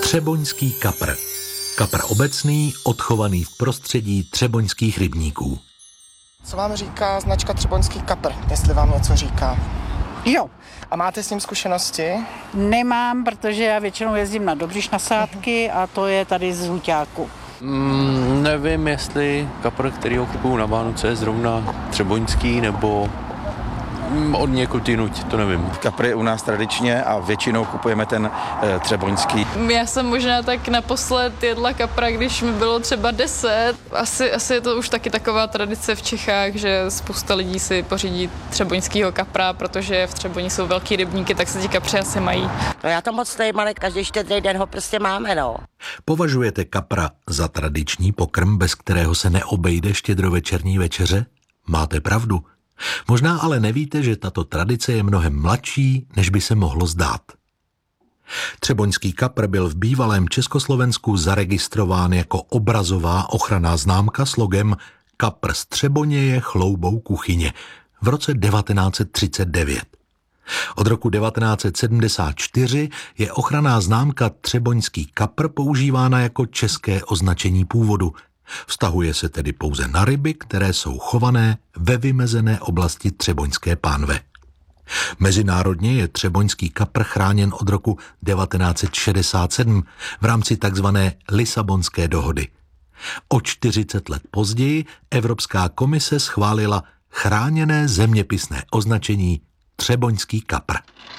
Třeboňský kapr. Kapr obecný, odchovaný v prostředí třeboňských rybníků. Co vám říká značka Třeboňský kapr, jestli vám něco říká? Jo. A máte s ním zkušenosti? Nemám, protože já většinou jezdím na Dobříš na sádky a to je tady z Huťáku. Nevím, jestli kapr, který ho kupuju na Vánoce, je zrovna třeboňský nebo od někud jinuť, to nevím. Kapr je u nás tradičně a většinou kupujeme ten třeboňský. Já jsem možná tak naposled jedla kapra, když mi bylo třeba 10. Asi je to už taky taková tradice v Čechách, že spousta lidí si pořídí třeboňskýho kapra, protože v Třeboni jsou velký rybníky, tak se ti kapři asi mají. No já to moc nejím, ale každý štědrý den ho prostě máme, no. Považujete kapra za tradiční pokrm, bez kterého se neobejde štědrovečerní večeře? Máte pravdu. Možná ale nevíte, že tato tradice je mnohem mladší, než by se mohlo zdát. Třeboňský kapr byl v bývalém Československu zaregistrován jako obrazová ochranná známka s logem Kapr z Třeboněje chloubou kuchyně v roce 1939. Od roku 1974 je ochranná známka Třeboňský kapr používána jako české označení původu. Vztahuje se tedy pouze na ryby, které jsou chované ve vymezené oblasti Třeboňské pánve. Mezinárodně je třeboňský kapr chráněn od roku 1967 v rámci takzvané Lisabonské dohody. O 40 let později Evropská komise schválila chráněné zeměpisné označení Třeboňský kapr.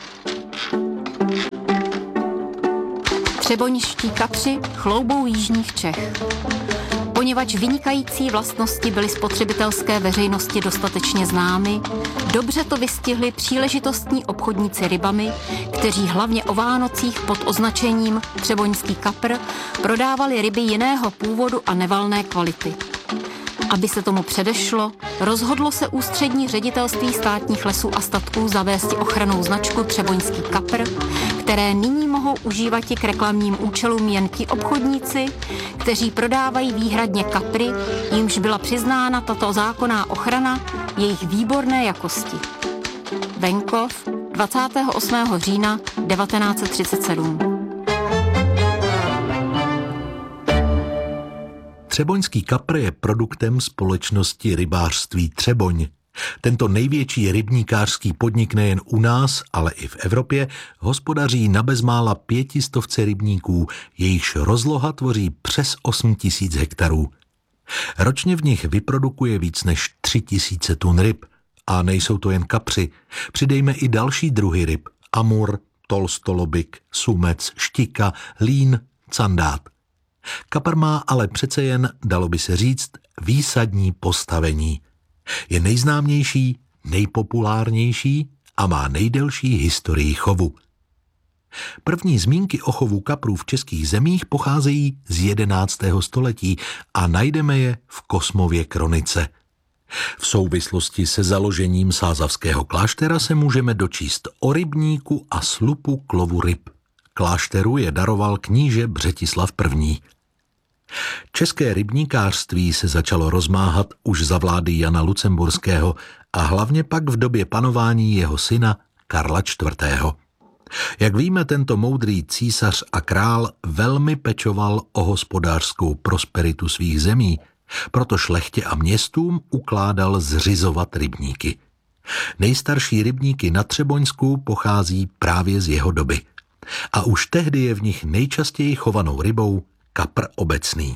Třeboňští kapři chloubou jižních Čech. Poněvadž vynikající vlastnosti byly spotřebitelské veřejnosti dostatečně známy, dobře to vystihli příležitostní obchodníci rybami, kteří hlavně o Vánocích pod označením Třeboňský kapr prodávali ryby jiného původu a nevalné kvality. Aby se tomu předešlo, rozhodlo se ústřední ředitelství státních lesů a statků zavést ochrannou značku Třeboňský kapr, které nyní mohou užívat k reklamním účelům jen ti obchodníci, kteří prodávají výhradně kapry, jimž byla přiznána tato zákonná ochrana jejich výborné jakosti. Venkov, 28. října 1937. Třeboňský kapr je produktem společnosti Rybářství Třeboň. Tento největší rybníkářský podnik nejen u nás, ale i v Evropě hospodaří na bezmála 500 rybníků, jejichž rozloha tvoří přes 8 000 hektarů. Ročně v nich vyprodukuje víc než 3000 tun ryb. A nejsou to jen kapři. Přidejme i další druhy ryb. Amur, tolstolobik, sumec, štika, lín, candát. Kapr má ale přece jen, dalo by se říct, výsadní postavení. Je nejznámější, nejpopulárnější a má nejdelší historii chovu. První zmínky o chovu kaprů v českých zemích pocházejí z 11. století a najdeme je v Kosmově kronice. V souvislosti se založením sázavského kláštera se můžeme dočíst o rybníku a slupu klovu ryb. Klášteru je daroval kníže Břetislav I. České rybníkářství se začalo rozmáhat už za vlády Jana Lucemburského a hlavně pak v době panování jeho syna Karla IV. Jak víme, tento moudrý císař a král velmi pečoval o hospodářskou prosperitu svých zemí, proto šlechtě a městům ukládal zřizovat rybníky. Nejstarší rybníky na Třeboňsku pochází právě z jeho doby. A už tehdy je v nich nejčastěji chovanou rybou kapr obecný.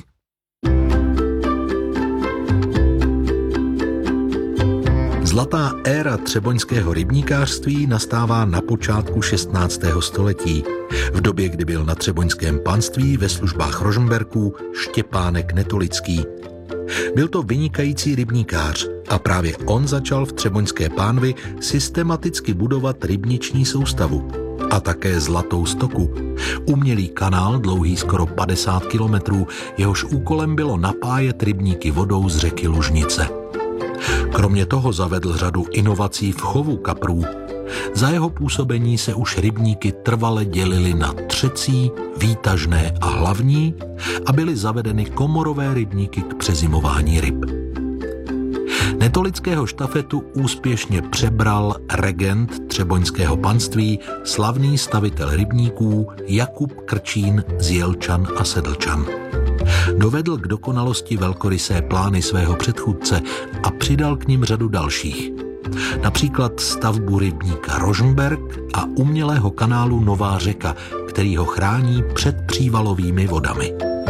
Zlatá éra třeboňského rybníkářství nastává na počátku 16. století, v době, kdy byl na třeboňském panství ve službách Rožmberků Štěpánek Netolický. Byl to vynikající rybníkář a právě on začal v Třeboňské pánvi systematicky budovat rybniční soustavu a také zlatou stoku. Umělý kanál dlouhý skoro 50 kilometrů, jehož úkolem bylo napájet rybníky vodou z řeky Lužnice. Kromě toho zavedl řadu inovací v chovu kaprů. Za jeho působení se už rybníky trvale dělily na třecí, výtažné a hlavní a byly zavedeny komorové rybníky k přezimování ryb. Netolického štafetu úspěšně přebral regent třeboňského panství, slavný stavitel rybníků Jakub Krčín z Jelčan a Sedlčan. Dovedl k dokonalosti velkorysé plány svého předchůdce a přidal k nim řadu dalších. Například stavbu rybníka Rožmberk a umělého kanálu Nová řeka, který ho chrání před přívalovými vodami.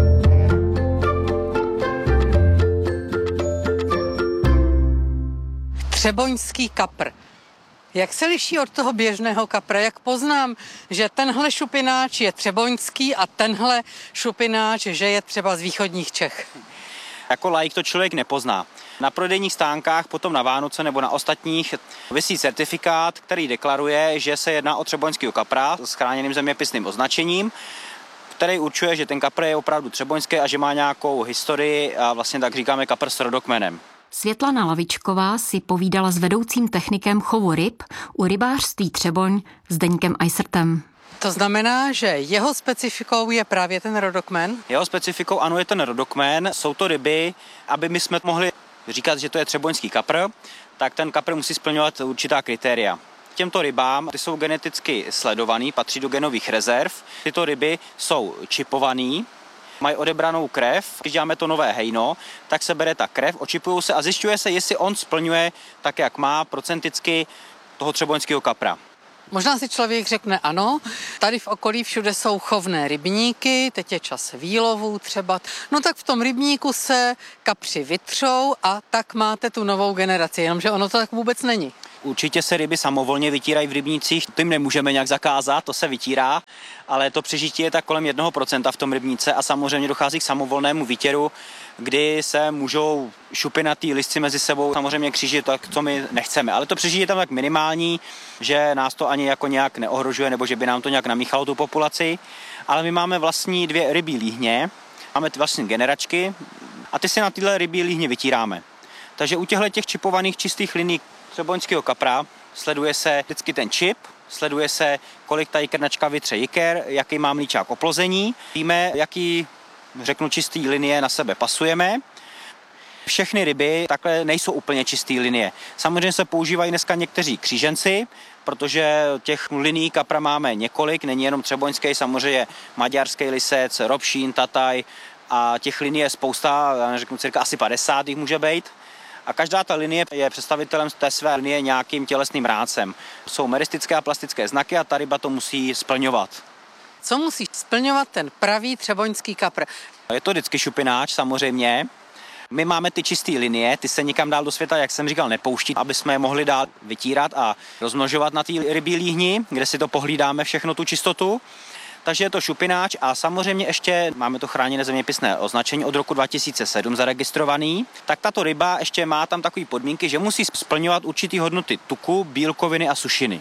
Třeboňský kapr. Jak se liší od toho běžného kapra? Jak poznám, že tenhle šupináč je třeboňský a tenhle šupináč, že je třeba z východních Čech? Jako laik to člověk nepozná. Na prodejních stánkách, potom na Vánoce nebo na ostatních visí certifikát, který deklaruje, že se jedná o třeboňského kapra s chráněným zeměpisným označením, který určuje, že ten kapr je opravdu třeboňský a že má nějakou historii a vlastně tak říkáme kapr s rodokmenem. Světlana Lavičková si povídala s vedoucím technikem chovu ryb u rybářství Třeboň Zdeňkem Eisertem. To znamená, že jeho specifikou je právě ten rodokmen? Jeho specifikou ano je ten rodokmen. Jsou to ryby, aby my jsme mohli říkat, že to je třeboňský kapr, tak ten kapr musí splňovat určitá kritéria. Těmto rybám, ty jsou geneticky sledovaný, patří do genových rezerv. Tyto ryby jsou čipovaný, mají odebranou krev. Když děláme to nové hejno, tak se bere ta krev, očipují se a zjišťuje se, jestli on splňuje tak, jak má procenticky toho třeboňského kapra. Možná si člověk řekne ano, tady v okolí všude jsou chovné rybníky, teď je čas výlovů třeba. No tak v tom rybníku se kapři vytřou a tak máte tu novou generaci, jenomže ono to tak vůbec není. Určitě se ryby samovolně vytírají v rybnících, to jim nemůžeme nějak zakázat, to se vytírá, ale to přežití je tak kolem 1% v tom rybníce a samozřejmě dochází k samovolnému výtěru, kdy se můžou šupinatý listy mezi sebou samozřejmě křížit, tak co my nechceme. Ale to přežití je tam tak minimální, že nás to ani jako nějak neohrožuje, nebo že by nám to nějak namíchalo tu populaci. Ale my máme vlastní 2 rybí líhně, máme vlastní generačky a ty si na tyhle rybí líhně vytíráme. Takže u těch čipovaných čistých liní třeboňského kapra sleduje se vždycky ten čip, sleduje se, kolik ta jikrnačka vytře jiker, jaký má mlíčák oplození. Víme, jaký, řeknu, čistý linie na sebe pasujeme. Všechny ryby takhle nejsou úplně čistý linie. Samozřejmě se používají dneska někteří kříženci, protože těch liní kapra máme několik, není jenom třeboňský, samozřejmě maďarský lisec, robšín, tataj a těch liní je spousta, já řeknu cirka asi 50 jich může být. A každá ta linie je představitelem té své linie nějakým tělesným rácem. Jsou meristické a plastické znaky a ta ryba to musí splňovat. Co musí splňovat ten pravý třeboňský kapr? Je to vždycky šupináč samozřejmě. My máme ty čisté linie, ty se nikam dál do světa, jak jsem říkal, nepouští, aby jsme je mohli dál vytírat a rozmnožovat na té rybí líhni, kde si to pohlídáme všechno tu čistotu. Takže je to šupináč a samozřejmě ještě máme to chráněné zeměpisné označení od roku 2007 zaregistrovaný. Tak tato ryba ještě má tam takové podmínky, že musí splňovat určitý hodnoty tuku, bílkoviny a sušiny.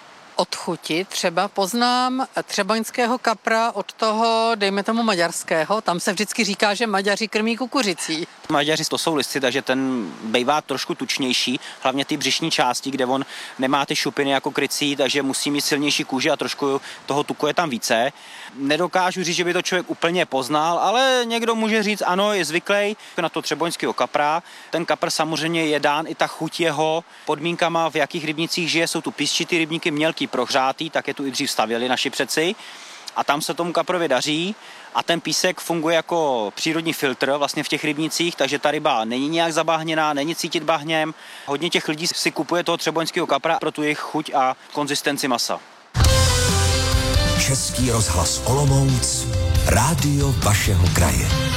Od chuti třeba poznám třeboňského kapra od toho, dejme tomu maďarského. Tam se vždycky říká, že Maďaři krmí kukuřicí. Maďaři to jsou listy, takže ten bývá trošku tučnější, hlavně ty břišní části, kde on nemá ty šupiny jako krycí, takže musí mít silnější kůži a trošku toho tuku je tam více. Nedokážu říct, že by to člověk úplně poznal, ale někdo může říct, ano, je zvyklý na to třeboňského kapra. Ten kapr samozřejmě je dán i ta chuť jeho podmínkama, v jakých rybnicích žije. Jsou tu písčitý rybníky, mělký, prohřátý, tak je tu i dřív stavěli naši předci. A tam se tomu kaprovi daří a ten písek funguje jako přírodní filtr vlastně v těch rybnicích, takže ta ryba není nějak zabahněná, není cítit bahněm. Hodně těch lidí si kupuje toho třeboňského kapra pro tu jejich chuť a konzistenci masa. Český rozhlas Olomouc, rádio vašeho kraje.